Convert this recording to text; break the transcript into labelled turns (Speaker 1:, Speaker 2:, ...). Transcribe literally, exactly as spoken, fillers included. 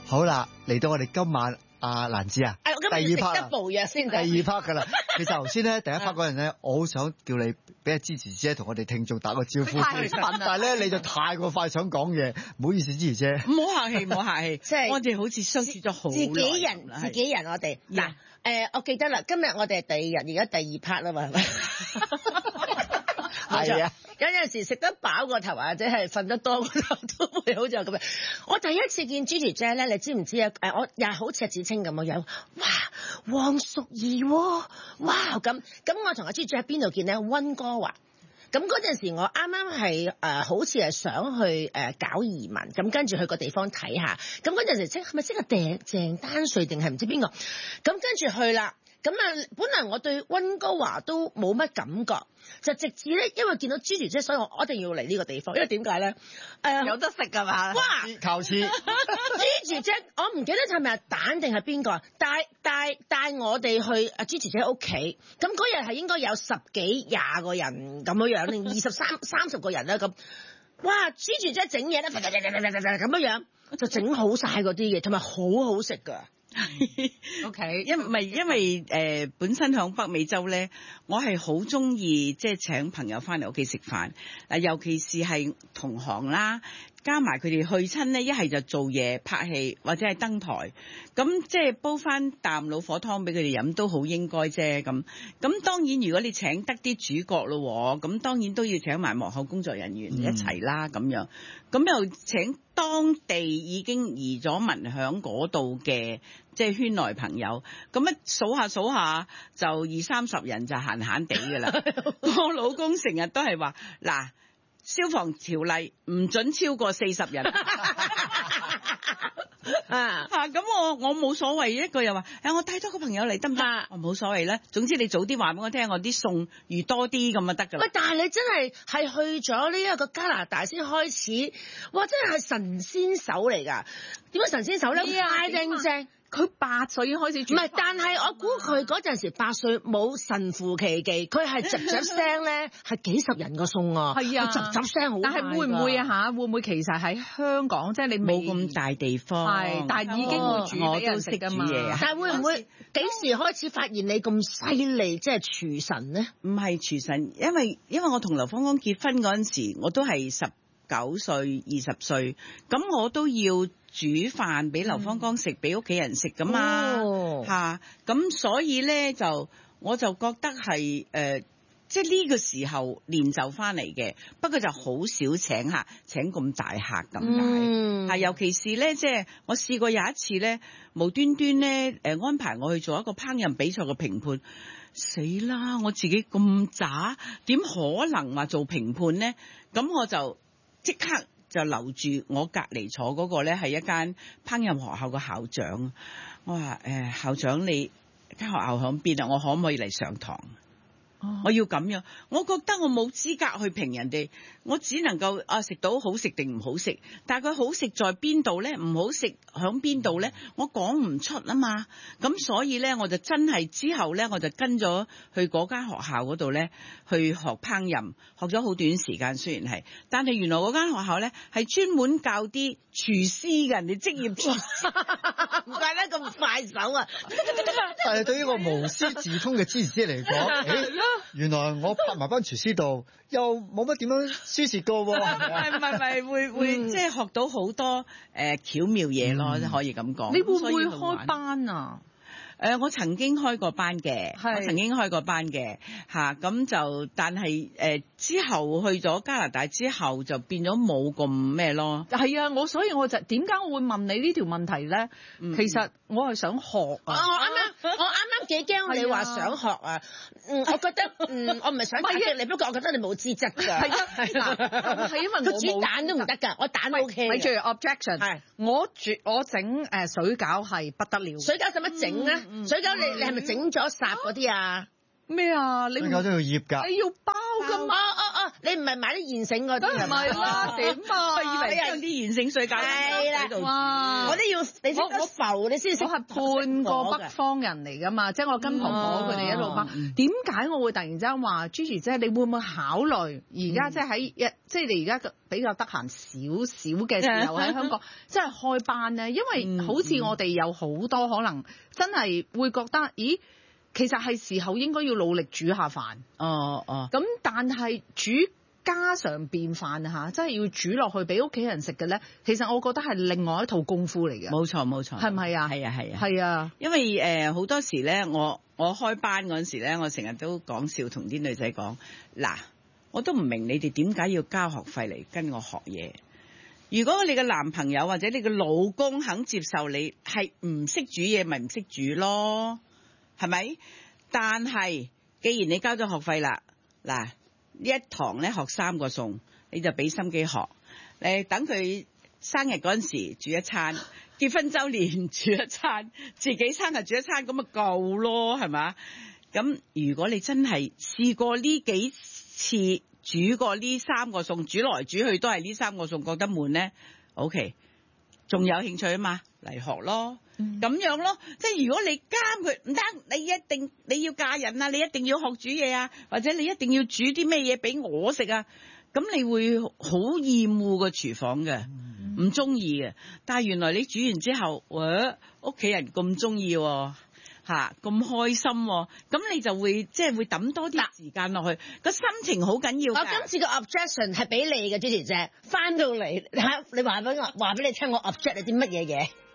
Speaker 1: 好啦，嚟到我哋今晚阿蘭子啊，
Speaker 2: 誒，我今日食得暴藥先。
Speaker 1: 第二 part 噶啦。其實頭先咧第一 part 嗰陣咧，我好想叫你俾阿芝芝姐同我哋聽眾打個招呼，
Speaker 3: 太笨啦
Speaker 1: 但係咧你就太過快想講嘢，唔好意思，芝芝姐。
Speaker 3: 唔好客氣，唔好客氣，
Speaker 2: 即係
Speaker 3: 我哋好似相處咗好耐。
Speaker 2: 自己人，自己人，我哋嗱誒，我記得啦，今日我哋係第二日，而家第二 part 啦嘛，係咪？
Speaker 1: 係啊。
Speaker 2: 有陣時食得飽個頭或者係瞓得多個頭都會好似咁樣。我第一次見 Gigi 姐咧，你知唔知啊？誒，我又係好似阿芷菁咁嘅樣，哇，黃淑儀喎，哇咁咁，我同阿 Gigi 姐喺邊度見咧？溫哥華。咁嗰陣時我啱啱係誒，好似係想去誒、呃、搞移民，咁跟住去個地方睇下。咁嗰陣時即係咪即係鄭鄭丹瑞定係唔知邊個？咁跟住去啦。咁啊，本來我對溫哥華都冇乜感覺，就直至咧，因為見到 Gigi 姐，所以我我一定要嚟呢個地方。因為點解咧？誒、呃，
Speaker 3: 有得食㗎嘛？
Speaker 2: 哇！
Speaker 1: 靠黐
Speaker 2: Gigi 姐，我唔記得係咪阿蛋定係邊個帶帶帶我哋去阿 Gigi 姐屋企。咁嗰日係應該有十幾廿個人咁樣樣，定二十三三十個人啦咁。哇 ！Gigi 姐整嘢咧，咁樣樣就整好晒嗰啲嘢，同埋好好食㗎。
Speaker 3: O K， 因唔係因為誒、呃、本身響北美洲咧，我係好中意即係請朋友翻嚟屋企食飯，嗱尤其是係同行啦，加埋佢哋去親咧，一係就做嘢拍戲或者係登台，咁即係煲翻啖老火湯俾佢哋飲都好應該啫。咁咁當然如果你請得啲主角咯，咁當然都要請埋幕後工作人員一齊啦，咁、嗯、樣咁又請當地已經移咗民響嗰度嘅即係圈內朋友，咁一數下數下就二三十人就閒閒地噶啦。我老公成日都係話嗱，消防條例唔准超過四十人。啊嚇！咁我我冇所謂，一個又話誒，我帶多個朋友嚟得唔得？我冇所謂咧。總之你早啲話俾我聽，我啲餸預多啲咁啊得㗎啦。
Speaker 2: 喂，但係你真係係去咗呢一個加拿大先開始，哇！真係神仙手嚟㗎。點解神仙手咧？太正正。
Speaker 4: 佢八歲已經開始煮，
Speaker 2: 唔係，但係我估佢嗰陣時八歲冇神乎其技，佢係雜雜聲咧，係幾十人個餸啊，
Speaker 4: 係啊，
Speaker 2: 雜雜聲好。
Speaker 4: 但係會唔會啊嚇？會唔會其實喺香港即係你
Speaker 3: 冇咁大地方，
Speaker 4: 係，但係已經會煮俾人食㗎嘛。
Speaker 2: 但係會唔會幾時開始發現你咁犀利，即係廚神咧？
Speaker 3: 唔係廚神，因為因為我同劉芳剛結婚嗰陣時，我都係十九歲、二十歲，咁我都要煮飯俾劉芳剛食，俾屋企人食噶嘛嚇，咁、哦、所以咧就我就覺得係誒、呃，即係呢個時候練就翻嚟嘅。不過就好少請客，請咁大客咁解嚇，尤其是咧即係我試過有一次咧，無端端咧誒、呃、安排我去做一個烹飪比賽嘅評判，死啦！我自己咁渣，點可能話做評判咧？咁我就即刻就留住我隔離坐嗰個咧，係一間烹飪學校嘅校長。我話誒、呃、校長，你間學校響邊啊？我可唔可以嚟上堂？哦、我要咁樣，我覺得我冇資格去評人哋，我只能夠啊食到好食定唔好食，但係佢好食在邊度咧？唔好食響邊度咧？我講唔出啊嘛，咁所以咧我就真係之後咧我就跟咗去嗰間學校嗰度咧去學烹飪，學咗好短時間，雖然係，但係原來嗰間學校咧係專門教啲廚師嘅，人哋職業廚師，
Speaker 2: 唔怪得咁快手啊！
Speaker 1: 但係對於個無師自通嘅芝姐嚟講，原來我拍埋班廚師度，又冇乜點樣輸蝕過喎。
Speaker 3: 係咪咪會會即係學到好多誒、呃、巧妙嘢咯，嗯、可以咁講。
Speaker 4: 你會唔會開班啊？
Speaker 3: 誒、呃，我曾經開過班嘅，我曾經開過班嘅嚇，咁、啊、就但係誒、呃、之後去咗加拿大之後就變咗冇咁咩咯。
Speaker 4: 係啊，我所以我就點解我會問你呢條問題咧？嗯、其實我係想學啊。
Speaker 2: 我啱啱我啱啱幾驚你話想學啊。嗯，我覺得嗯，我唔係想打擊你，不過我覺得你冇資質㗎。係啊，係因為我煮蛋都唔得㗎，我蛋 O K。
Speaker 4: 咪住 objection 係我煮我整誒、呃、水餃係不得了。
Speaker 2: 水餃使乜整咧？嗯嗯、水餃你你係咪整咗烚嗰啲啊？
Speaker 4: 咩啊？你
Speaker 1: 水餃都要醃㗎。
Speaker 4: 你要包㗎
Speaker 2: 哦
Speaker 4: 嘛？
Speaker 2: 哦哦，你唔係買啲現成嗰啲
Speaker 4: 梗
Speaker 2: 係咪
Speaker 4: 唔係啦，點啊？
Speaker 3: 我以為將啲現成水餃
Speaker 2: 係啦
Speaker 3: 喺度
Speaker 4: 哇
Speaker 2: 我都要你識得浮，你先識
Speaker 4: 我係半個北方人嚟㗎嘛，即係我跟婆婆佢哋一路包。點解我會突然之間話 Gigi 姐，你會唔會考慮而家即係喺一即係你而家比較得閒少少嘅時候喺香港，即係開班咧？因為好似我哋有好多可能真係會覺得，咦，其實係時候應該要努力煮下飯。
Speaker 3: 哦哦，
Speaker 4: 咁但係煮家常便飯嚇，真係要煮落去俾屋企人食嘅咧，其實我覺得係另外一套功夫嚟嘅。
Speaker 3: 冇錯冇錯，
Speaker 4: 係咪啊？
Speaker 3: 係啊係啊，
Speaker 4: 係啊，
Speaker 3: 因為誒好、呃、多時咧，我我開班嗰陣時咧，我成日都講笑同啲女仔講，嗱，我都唔明你哋點解要交學費嚟跟我學嘢。如果你嘅男朋友或者你嘅老公肯接受你係唔識煮嘢，咪唔識煮咯，係咪？但係既然你交咗學費啦，嗱。呢一堂咧學三個餸，你就俾心機學。誒，等佢生日嗰陣時煮一餐，結婚週年煮一餐，自己生日煮一餐，咁咪夠咯，係嘛？咁如果你真係試過呢幾次煮過呢三個餸，煮來煮去都係呢三個餸，覺得悶咧 ，OK，仲有興趣啊嘛，嚟學咯。咁、嗯、樣咯，即係如果你監佢唔得，你一定你要嫁人啊，你一定要學煮嘢啊，或者你一定要煮啲咩嘢俾我食啊，咁你會好厭惡個廚房嘅，唔中意嘅。但係原來你煮完之後，哇，屋企人咁中意喎，嚇咁開心喎，咁你就會即係會抌多啲時間落去，個心情好緊要㗎。
Speaker 2: 我今次個 objection 係俾你嘅 Gigi 姐，翻到嚟嚇你話俾我話俾你聽，我 object 係啲乜嘢嘢？